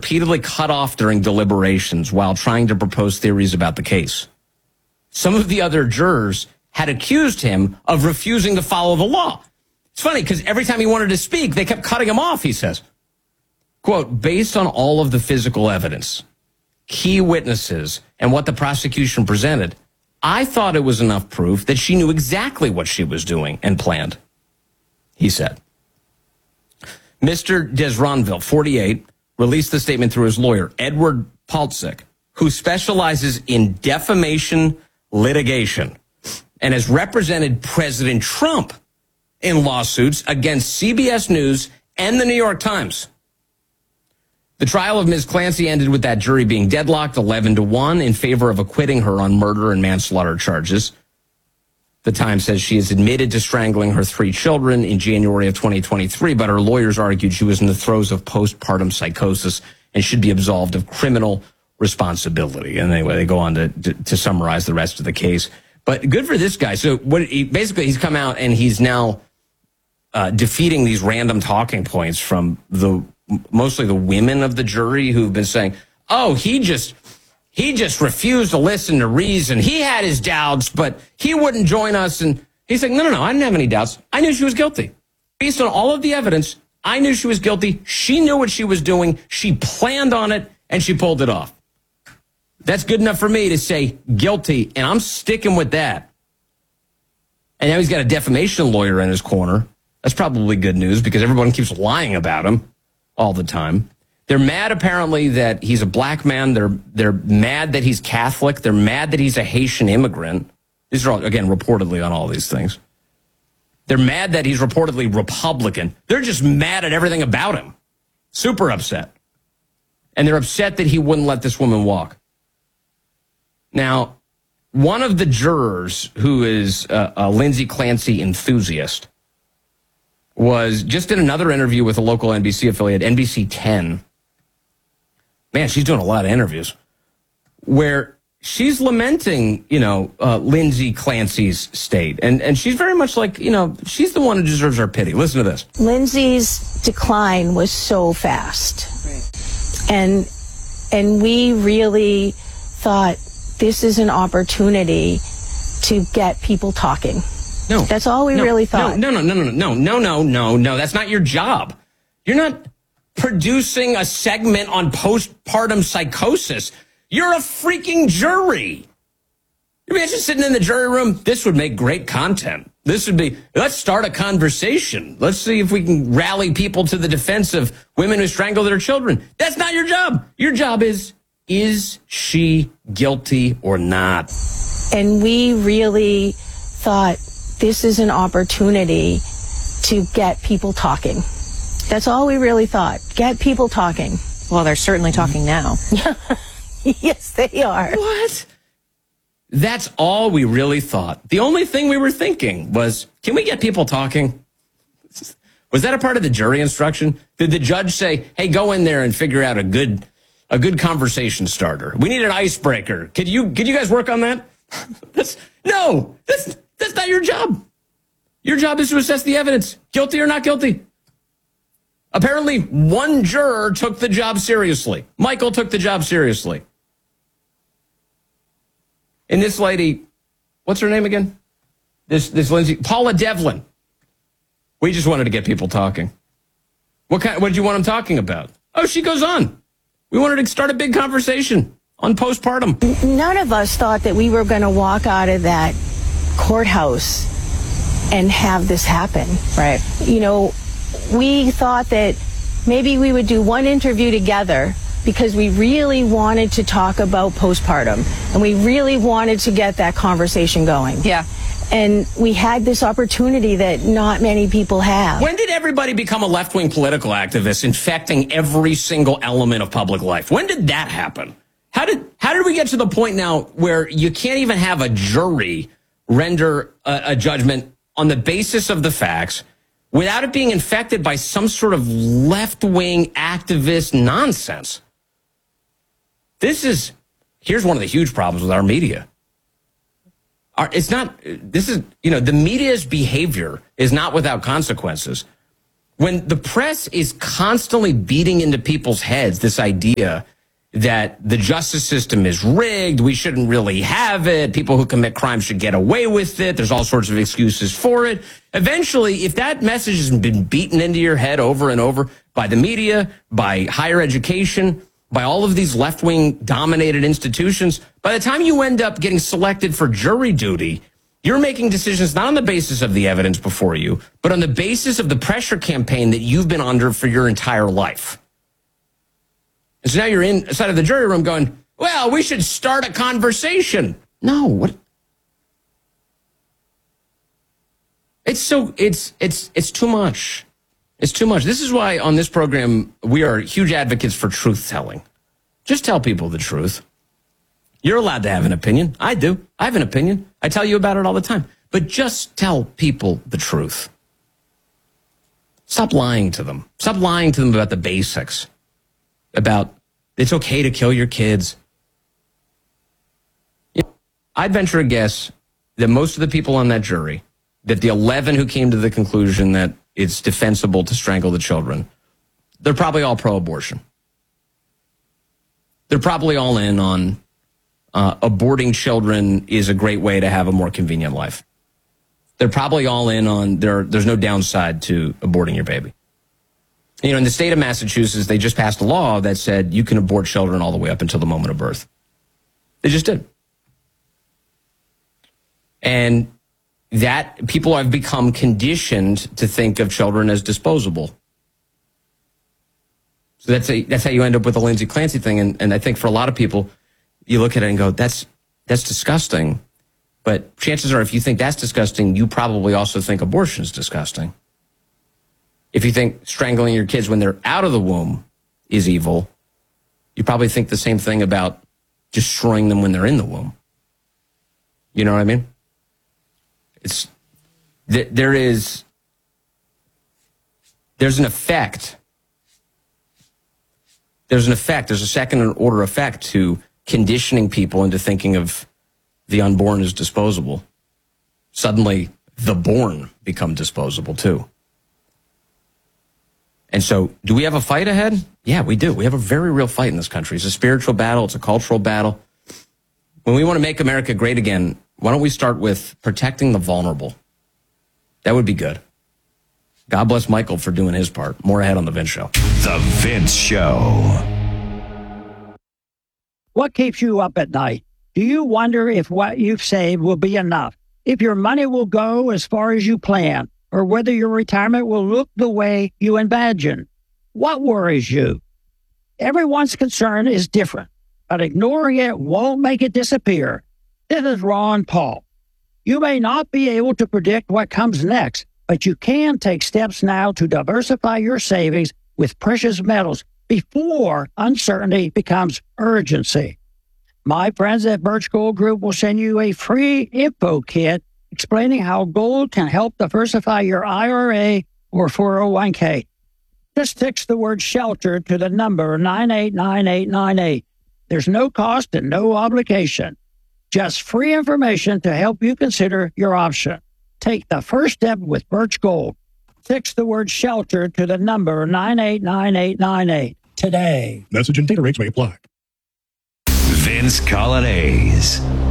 repeatedly cut off during deliberations while trying to propose theories about the case. Some of the other jurors had accused him of refusing to follow the law. It's funny because every time he wanted to speak, they kept cutting him off, he says. Quote, based on all of the physical evidence, key witnesses, and what the prosecution presented, I thought it was enough proof that she knew exactly what she was doing and planned, he said. Mr. Desronville, 48, released the statement through his lawyer, Edward Paltzik, who specializes in defamation litigation and has represented President Trump in lawsuits against CBS News and the New York Times. The trial of Ms. Clancy ended with that jury being deadlocked 11-1 in favor of acquitting her on murder and manslaughter charges. The Times says she has admitted to strangling her 3 children in January of 2023, but her lawyers argued she was in the throes of postpartum psychosis and should be absolved of criminal responsibility. And anyway, they go on to summarize the rest of the case. But good for this guy. So basically, he's come out and he's now defeating these random talking points from mostly the women of the jury who've been saying, oh, he just refused to listen to reason. He had his doubts, but he wouldn't join us. And he's like, no, I didn't have any doubts. I knew she was guilty. Based on all of the evidence, I knew she was guilty. She knew what she was doing. She planned on it, and she pulled it off. That's good enough for me to say guilty, and I'm sticking with that. And now he's got a defamation lawyer in his corner. That's probably good news because everyone keeps lying about him all the time. They're mad, apparently, that he's a black man. They're mad that he's Catholic. They're mad that he's a Haitian immigrant. These are all, again, reportedly on all these things. They're mad that he's reportedly Republican. They're just mad at everything about him. Super upset. And they're upset that he wouldn't let this woman walk. Now, one of the jurors, who is a Lindsay Clancy enthusiast, was just in another interview with a local NBC affiliate, NBC 10. Man, she's doing a lot of interviews where she's lamenting, Lindsay Clancy's state. And she's very much like, she's the one who deserves our pity. Listen to this. Lindsay's decline was so fast. Right. And we really thought this is an opportunity to get people talking. No. That's all we really thought. No. That's not your job. You're not producing a segment on postpartum psychosis. You're a freaking jury. You imagine sitting in the jury room? This would make great content. This would be, let's start a conversation. Let's see if we can rally people to the defense of women who strangle their children. That's not your job. Your job is she guilty or not? And we really thought this is an opportunity to get people talking. That's all we really thought. Get people talking. Well, they're certainly talking now. Yes, they are. What? That's all we really thought. The only thing we were thinking was, can we get people talking? Was that a part of the jury instruction? Did the judge say, hey, go in there and figure out a good conversation starter? We need an icebreaker. Could you guys work on that? That's not your job. Your job is to assess the evidence. Guilty or not guilty. Apparently, one juror took the job seriously. Michael took the job seriously. And this lady, what's her name again? This Lindsay, Paula Devlin. We just wanted to get people talking. What did you want them talking about? Oh, she goes on. We wanted to start a big conversation on postpartum. None of us thought that we were going to walk out of that courthouse and have this happen. Right. We thought that maybe we would do one interview together because we really wanted to talk about postpartum and we really wanted to get that conversation going. Yeah. And we had this opportunity that not many people have. When did everybody become a left-wing political activist infecting every single element of public life? When did that happen? How did we get to the point now where you can't even have a jury render a judgment on the basis of the facts without it being infected by some sort of left-wing activist nonsense? Here's one of the huge problems with our media. The media's behavior is not without consequences. When the press is constantly beating into people's heads this idea that the justice system is rigged, we shouldn't really have it, people who commit crimes should get away with it, there's all sorts of excuses for it. Eventually, if that message has been beaten into your head over and over by the media, by higher education, by all of these left-wing dominated institutions, by the time you end up getting selected for jury duty, you're making decisions not on the basis of the evidence before you, but on the basis of the pressure campaign that you've been under for your entire life. And so now you're inside of the jury room going, well, we should start a conversation. No, what? It's too much. It's too much. This is why on this program, we are huge advocates for truth telling. Just tell people the truth. You're allowed to have an opinion. I do. I have an opinion. I tell you about it all the time. But just tell people the truth. Stop lying to them. Stop lying to them about the basics. About it's okay to kill your kids. I'd venture a guess that most of the people on that jury, that the 11 who came to the conclusion that it's defensible to strangle the children, they're probably all pro-abortion. They're probably all in on aborting children is a great way to have a more convenient life. They're probably all in on there's no downside to aborting your baby. You know, in the state of Massachusetts, they just passed a law that said you can abort children all the way up until the moment of birth. They just did. And that people have become conditioned to think of children as disposable. So that's how you end up with the Lindsay Clancy thing. And I think for a lot of people, you look at it and go, that's disgusting. But chances are, if you think that's disgusting, you probably also think abortion is disgusting. If you think strangling your kids when they're out of the womb is evil, you probably think the same thing about destroying them when they're in the womb. You know what I mean? There's an effect. There's a second order effect to conditioning people into thinking of the unborn as disposable. Suddenly, the born become disposable too. And so, do we have a fight ahead? Yeah, we do. We have a very real fight in this country. It's a spiritual battle. It's a cultural battle. When we want to make America great again, why don't we start with protecting the vulnerable? That would be good. God bless Michael for doing his part. More ahead on The Vince Show. The Vince Show. What keeps you up at night? Do you wonder if what you've saved will be enough? If your money will go as far as you plan? Or whether your retirement will look the way you imagine? What worries you? Everyone's concern is different, but ignoring it won't make it disappear. This is Ron Paul. You may not be able to predict what comes next, but you can take steps now to diversify your savings with precious metals before uncertainty becomes urgency. My friends at Birch Gold Group will send you a free info kit explaining how gold can help diversify your IRA or 401k. Just text the word SHELTER to the number 989898. There's no cost and no obligation. Just free information to help you consider your option. Take the first step with Birch Gold. Text the word SHELTER to the number 989898 today. Message and data rates may apply. Vince Coglianese.